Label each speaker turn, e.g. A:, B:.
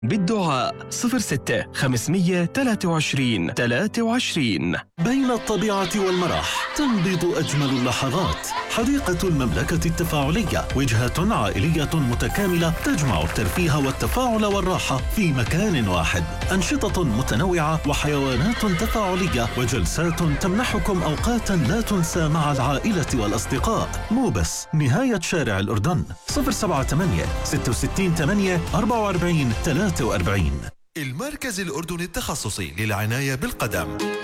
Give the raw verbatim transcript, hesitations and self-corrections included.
A: بالدعاء صفر ستة خمسمية ثلاثة وعشرين ثلاثة وعشرين.
B: بين الطبيعة والمرح تنبض أجمل اللحظات. حديقة المملكة التفاعلية وجهة عائلية متكاملة تجمع الترفيه والتفاعل والراحة في مكان واحد. أنشطة متنوعة وحيوانات تفاعلية وجلسات تمنحكم أوقاتا لا تنسى مع العائلة والأصدقاء. مو بس نهاية شارع الأردن. صفر سبعة ثمانية ستة ستة ثمانية أربعة أربعين ثلاثة وأربعين.
C: المركز الأردني التخصصي للعناية بالقدم.